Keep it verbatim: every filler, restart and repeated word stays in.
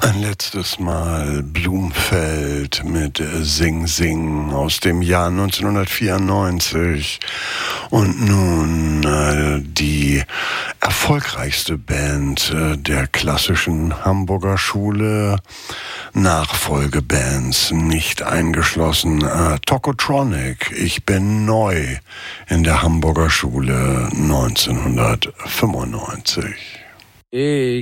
Ein letztes Mal Blumfeld mit Sing Sing aus dem Jahr neunzehnhundertvierundneunzig. Und nun äh, die erfolgreichste Band äh, der klassischen Hamburger Schule, Nachfolgebands nicht eingeschlossen. Äh, Tokotronic, ich bin neu in der Hamburger Schule neunzehnhundertfünfundneunzig. Ich